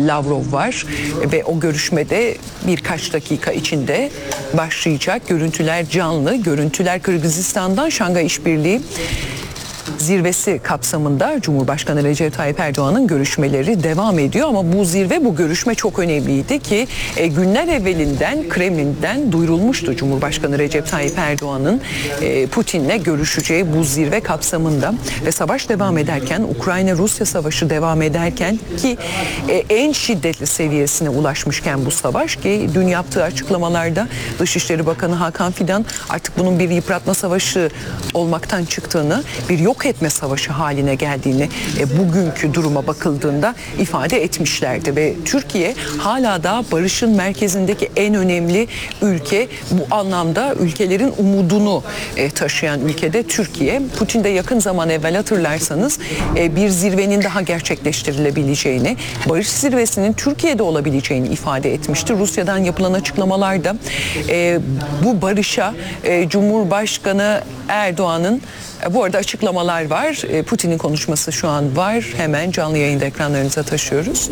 Lavrov var ve o görüşmede birkaç dakika içinde başlayacak. Görüntüler canlı, görüntüler Kırgızistan'dan Şangay İşbirliği Zirvesi kapsamında Cumhurbaşkanı Recep Tayyip Erdoğan'ın görüşmeleri devam ediyor ama bu zirve, bu görüşme çok önemliydi ki günler evvelinden Kremlin'den duyurulmuştu Cumhurbaşkanı Recep Tayyip Erdoğan'ın Putin'le görüşeceği bu zirve kapsamında ve savaş devam ederken, Ukrayna-Rusya savaşı devam ederken ki en şiddetli seviyesine ulaşmışken bu savaş ki dün yaptığı açıklamalarda Dışişleri Bakanı Hakan Fidan artık bunun bir yıpratma savaşı olmaktan çıktığını, bir yok etme savaşı haline geldiğini bugünkü duruma bakıldığında ifade etmişlerdi ve Türkiye hala da barışın merkezindeki en önemli ülke, bu anlamda ülkelerin umudunu taşıyan ülkede Türkiye. Putin de yakın zaman evvel hatırlarsanız bir zirvenin daha gerçekleştirilebileceğini, barış zirvesinin Türkiye'de olabileceğini ifade etmişti. Rusya'dan yapılan açıklamalarda bu barışa Cumhurbaşkanı Erdoğan'ın bu arada açıklamalar var. Putin'in konuşması şu an var. Hemen canlı yayında ekranlarınıza taşıyoruz.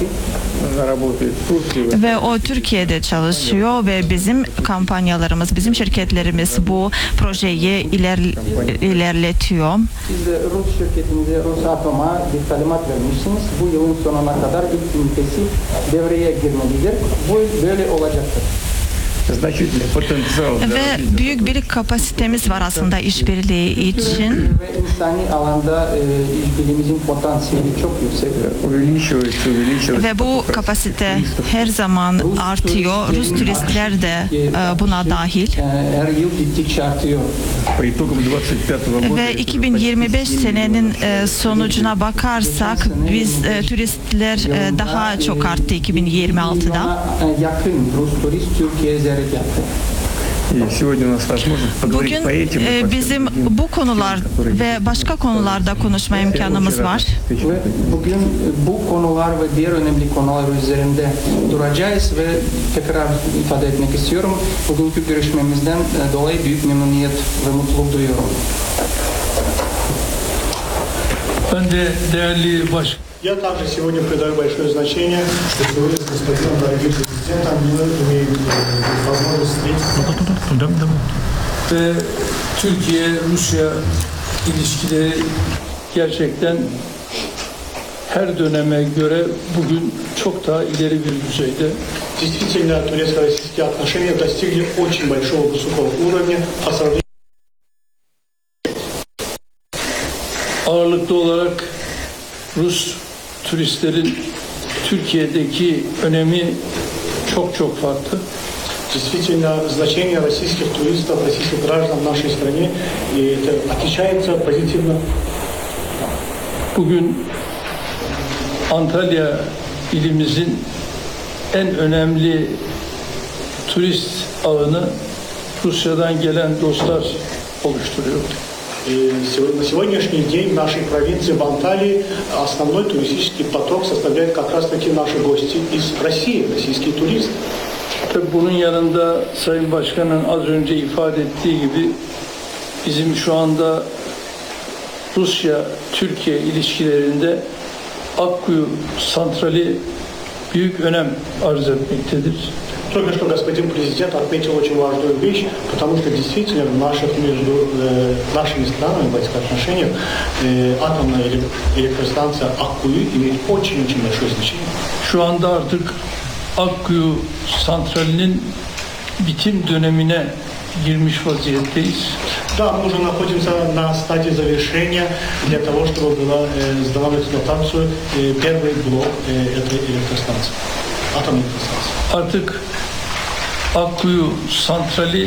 Ve o Türkiye'de çalışıyor ve bizim kampanyalarımız, bizim şirketlerimiz bu projeyi ilerletiyor. Siz de Rus şirketinize, Rosatom'a bir talimat vermişsiniz. Bu yılın sonuna kadar ilk ünitesi devreye girmelidir. Bu böyle olacaktır. Ve büyük bir kapasitemiz var aslında işbirliği için. Ve insani alanda işbirliğimizin potansiyeli çok yüksek. Ve bu kapasite her zaman artıyor. Rus turistler de buna dahil. Her yıl gittikçe artıyor. Ve 2025 senenin sonucuna bakarsak biz turistler daha çok arttı 2026'da. Yakın Rus turist Türkiye'ye ziyaret yaptı. Bugün bizim bu konular ve başka konularda konuşma imkanımız var. Ve bugün bu konular ve diğer önemli konular üzerinde duracağız ve tekrar ifade etmek istiyorum. Bugünkü görüşmemizden dolayı büyük memnuniyet ve mutluluk duyuyorum. Ben de değerli Я также сегодня придаю большое значение, что сегодня с господином дорогим президентом мы имеем возможность встретиться. Ve Türkiye-Rusya ilişkileri gerçekten her döneme göre bugün çok daha ileri bir düzeyde. Действительно, турецко-российские отношения достигли очень большого высокого уровня по сравнению. Ağırlıklı olarak Rus turistlerin Türkiye'deki önemi çok farklı. Действительно, значение российских туристов, российских граждан в нашей стране это отличается позитивно. Bugün Antalya ilimizin en önemli turist ağını Rusya'dan gelen dostlar oluşturuyor. На сегодняшний день в нашей провинции, в Анталии, основной туристический поток составляет как раз-таки наши гости из России, российские туристы. Tabii bunun yanında Sayın Başkan'ın az önce ifade ettiği gibi bizim şu anda Rusya-Türkiye ilişkilerinde Akkuyu santrali büyük önem arz etmektedir. Только что господин президент отметил очень важную вещь, потому что действительно в наших между нашими странами, в этих отношениях, атомная электростанция Аккую имеет очень большое значение. Şu anda artık Akkuyu santralinin bitim dönemine girmiş vaziyetteyiz. Да, мы уже находимся на стадии завершения для того, чтобы была сдана в эксплуатацию первый блок этой электростанции, атомной электростанции. Artık Akkuyu santrali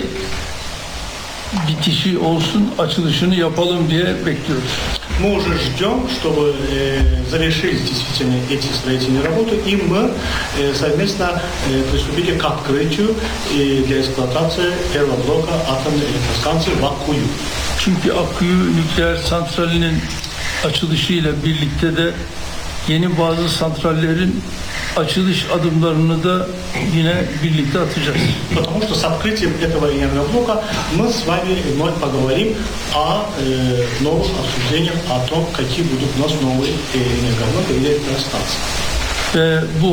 bitişi olsun, açılışını yapalım diye bekliyoruz. Мы уже ждем, чтобы завершились действительно эти строительные работы, и мы совместно приступили к открытию для эксплуатации первого блока атомной электростанции в Аккую. Çünkü Akkuyu nükleer santralinin açılışıyla birlikte de yeni bazı santrallerin açılış adımlarını da yine birlikte atacağız. Потому что с открытием этого энергоблока мы с вами вновь поговорим о новых обсуждениях, о том, какие будут у нас новые энергоблоки или электростанции. Ve bu